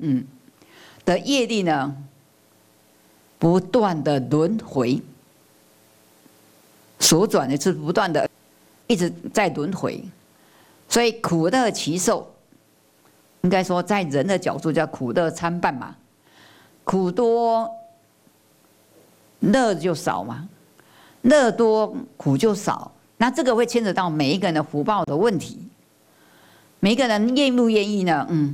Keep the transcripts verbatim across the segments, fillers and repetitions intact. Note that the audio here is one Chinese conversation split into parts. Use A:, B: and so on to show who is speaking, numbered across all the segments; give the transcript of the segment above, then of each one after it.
A: 嗯的业力呢，不断的轮回，所转的是不断的一直在轮回，所以苦乐其受，应该说在人的角度叫苦乐参半嘛，苦多乐就少嘛，乐多苦就少，那这个会牵扯到每一个人的福报的问题，每一个人愿不愿意呢？嗯，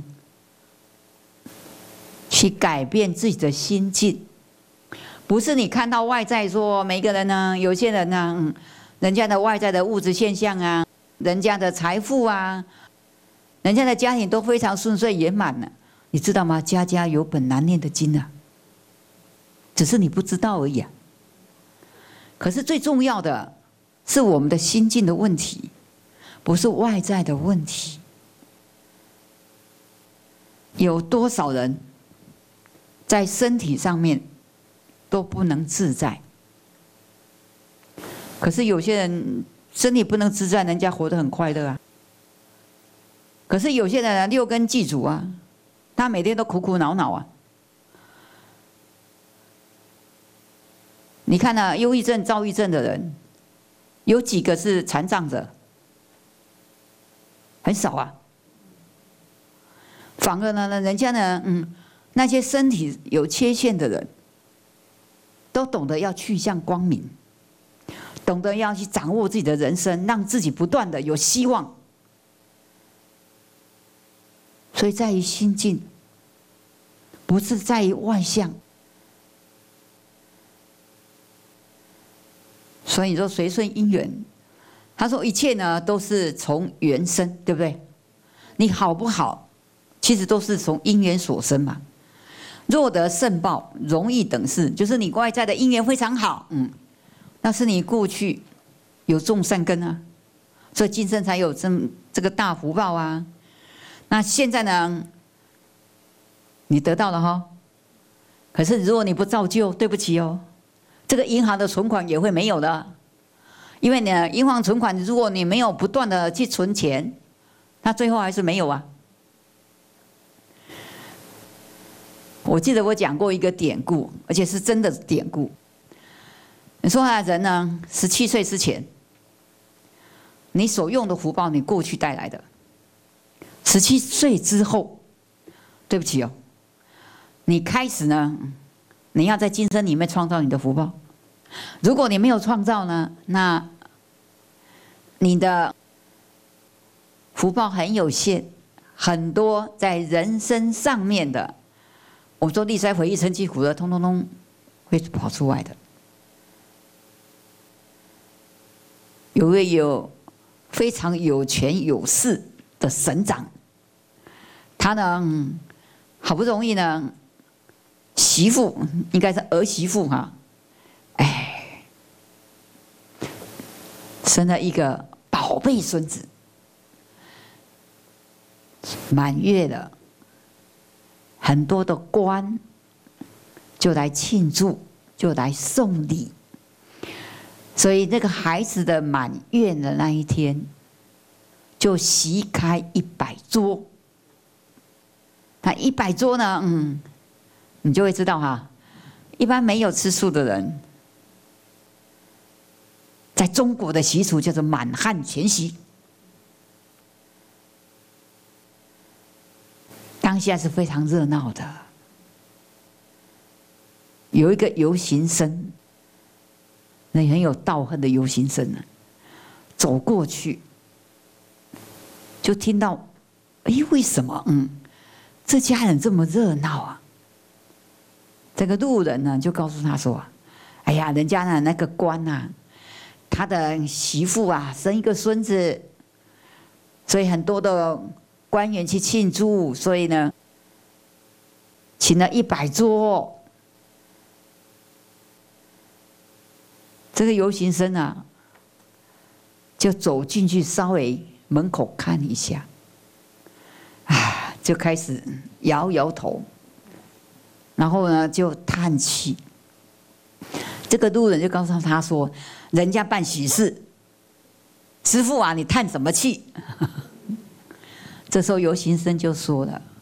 A: 去改变自己的心境，不是你看到外在说每个人呢，有些人呢，嗯，人家的外在的物质现象啊，人家的财富啊，人家的家庭都非常顺遂圆满了，你知道吗？家家有本难念的经啊，只是你不知道而已啊。可是最重要的是我们的心境的问题，不是外在的问题。有多少人在身体上面都不能自在？可是有些人身体不能自在，人家活得很快乐啊。可是有些人六根具足啊，他每天都苦苦恼恼啊。你看啊，忧郁症、躁郁症的人，有几个是残障者？很少啊。反而呢，人家呢，嗯，那些身体有缺陷的人，都懂得要去向光明，懂得要去掌握自己的人生，让自己不断的有希望。所以在于心境，不是在于外相。所以你说随顺因缘，他说一切呢都是从缘生，对不对？你好不好，其实都是从因缘所生嘛。若得圣报，容易等事，就是你外在的因缘非常好，嗯，那是你过去有种善根啊，所以今生才有这这个大福报啊。那现在呢，你得到了哈，可是如果你不照旧，对不起哦，这个银行的存款也会没有的，因为呢，银行存款如果你没有不断的去存钱，那最后还是没有啊。我记得我讲过一个典故，而且是真的典故。你说啊，人呢，十七岁之前，你所用的福报，你过去带来的；十七岁之后，对不起哦，你开始呢，你要在今生里面创造你的福报。如果你没有创造呢，那你的福报很有限，很多在人生上面的。我们说历衰毁誉嗔忌苦乐，通通通会跑出来的。有位有非常有权有势的省长，他呢、嗯、好不容易呢，媳妇应该是儿媳妇哈，哎，生了一个宝贝孙子，满月了。很多的官就来庆祝，就来送礼，所以那个孩子的满月的那一天，就席开一百桌。那一百桌呢，嗯，你就会知道哈，一般没有吃素的人，在中国的习俗叫做满汉全席。当下是非常热闹的，有一个游行僧，那很有道行的游行僧呢，走过去，就听到，哎，为什么？嗯，这家人这么热闹啊？这个路人呢，就告诉他说：“哎呀，人家呢那个官呐、啊，他的媳妇啊生一个孙子，所以很多的。”官员去庆祝，所以呢，请了一百桌。这个游行僧啊，就走进去，稍微门口看一下，啊，就开始摇摇头，然后呢就叹气。这个路人就告诉他说：“人家办喜事，师父啊，你叹什么气？”这时候游行僧就说了：“